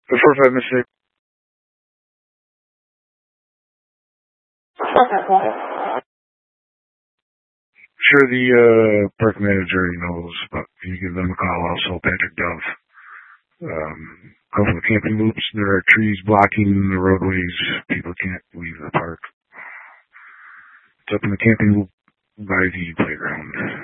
The 45 mistake. Sure, the park manager already knows, but you give them a call also, Patrick Dove. Go from the camping loops. There are trees blocking the roadways. People can't leave the park. It's up in the camping loop by the playground.